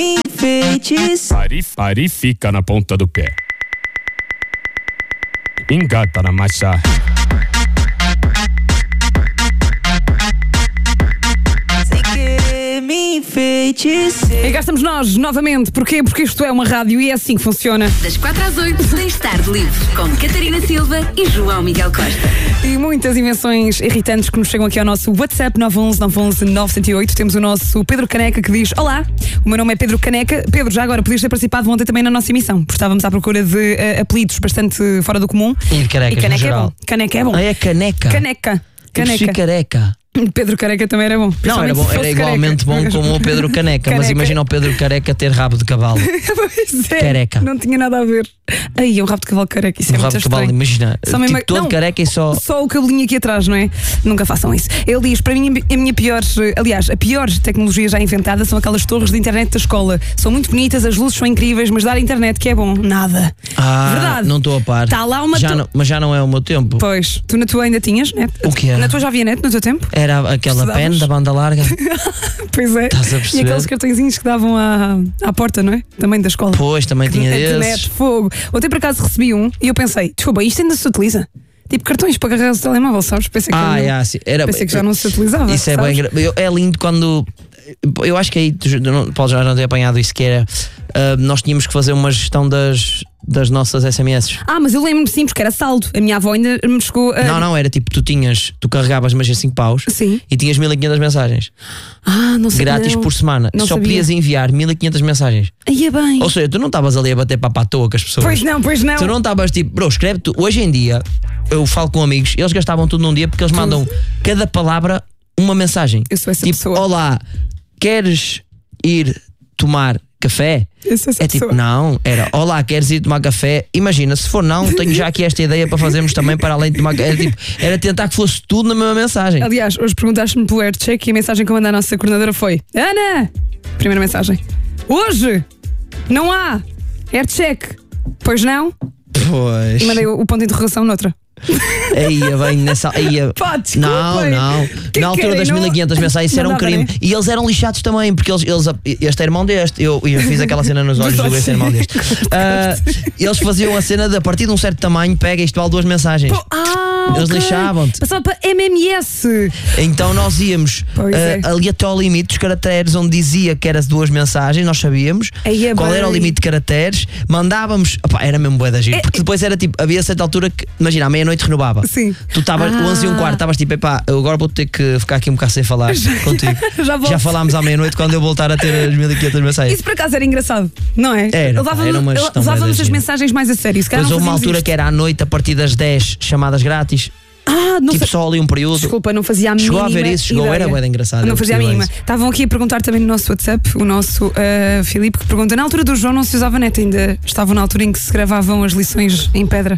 Enfeites. Pare e fica na ponta do pé. Engata na marcha. Sem querer me enfeiticer. E cá estamos nós, novamente. Porquê? Porque isto é uma rádio e é assim que funciona. Das 4 às 8, tens Tarde Livre, com Catarina Silva e João Miguel Costa. E muitas invenções irritantes que nos chegam aqui ao nosso WhatsApp 911-911-908. Temos o nosso Pedro Caneca que diz: olá, o meu nome é Pedro Caneca. Pedro, já agora podias ter participado ontem também na nossa emissão, porque estávamos à procura de apelidos bastante fora do comum. E de carecas, e caneca no geral. é bom. Caneca é bom. Ah, é caneca? Caneca. Caneca. Careca. Pedro Careca também era bom. Não, era bom, era igualmente bom como o Pedro Caneca. Mas imagina o Pedro Careca ter rabo de cavalo. Pois é, Careca. não tinha nada a ver. Aí, um rabo de cavalo careca, isso é Um muito rabo de cavalo, estranho. imagina. Só mesmo- Tipo, todo não, careca e só. Só o cabelinho aqui atrás, não é? Nunca façam isso. Ele diz: para mim, a minha pior, aliás, a pior tecnologia já inventada são aquelas torres de internet da escola. São muito bonitas, as luzes são incríveis, mas dar internet que é bom, nada. Verdade. Não estou a par. Está lá uma Mas já não é o meu tempo. Pois, tu na tua ainda tinhas net? O que era? Na tua já havia net no teu tempo? Era aquela Estudavas? pen da banda larga. Pois é. Estás a E perceber? aqueles cartõezinhos que davam à porta, não é? Também da escola. Pois, também tinha De desses. net, fogo. Ontem por acaso recebi um e eu pensei: desculpa, isto ainda se utiliza? Tipo cartões para carregar o telemóvel, sabes? Pensei que, Sim. pensei que já não se utilizava. Isso é sabes? bem é lindo quando. Eu acho que aí tu podes já não ter apanhado isso, que era. Nós tínhamos que fazer uma gestão das nossas SMS. Mas eu lembro-me sim, porque era saldo. A minha avó ainda me chegou a... Não, era tipo, tu carregavas, mas 5 paus. Sim. E tinhas 1500 mensagens. Não sei. Grátis não. por semana. Não Só sabia. podias enviar 1500 mensagens. Aí é bem. Ou seja, tu não estavas ali a bater papo à toa com as pessoas. Pois não. Tu não estavas tipo, bro, escreve tu. Hoje em dia, eu falo com amigos, eles gastavam tudo num dia porque eles mandam cada palavra uma mensagem. Eu sou essa tipo, pessoa. olá, queres ir tomar café? Eu sou essa É tipo, pessoa. não, era olá, queres ir tomar café? Imagina, se for não, tenho já aqui esta ideia para fazermos também para além de tomar café. Era tentar que fosse tudo na mesma mensagem. Aliás, hoje perguntaste-me pelo AirCheck e a mensagem que eu mandei à nossa coordenadora foi: Ana! Primeira mensagem: hoje não há AirCheck. Pois não? Pois. E mandei o ponto de interrogação noutra. Aí bem nessa. Pá, desculpem. Não. Que Na altura querem? das Não- 1500 mensagens isso era um Não dava, crime. né? E eles eram lixados também, porque este é irmão deste. Eu fiz aquela cena nos olhos do este irmão deste. Eles faziam a cena de a partir de um certo tamanho, pega isto vale 2 mensagens. Eles ok. lixavam-te. Passava para MMS. Então nós íamos Pois é. ali até ao limite dos caracteres, onde dizia que era 2 mensagens, nós sabíamos Aí é qual bem. era o limite de caracteres, mandávamos, era mesmo bué da giro, porque depois era tipo, havia certa altura que, imagina, à meia-noite renovava. Sim. Tu estavas 11h15, estavas tipo, eu agora vou ter que ficar aqui um bocado sem falar contigo. Já volto. Já falámos à meia-noite quando eu voltar a ter as 1500 mensagens. Isso por acaso era engraçado, não é? Era uma gestão Levávamos bué da as gira. mensagens mais a sério. Se calhar Depois não houve uma fazíamos altura isto. que era à noite, a partir das 10, chamadas grátis, Não tipo sei. só ali um período. Desculpa, não fazia a mínima Chegou a ver isso, ideia. era bué de engraçado. Não eu fazia a percebi mínima. isso. Estavam aqui a perguntar também no nosso WhatsApp, o nosso Filipe, que pergunta: na altura do João não se usava net, ainda estavam na altura em que se gravavam as lições em pedra.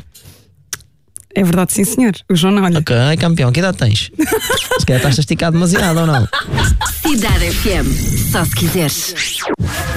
É verdade, sim senhor. O João não olha. Ok, campeão, que idade tens? Se calhar estás esticado demasiado ou não? Cidade FM, só se quiseres.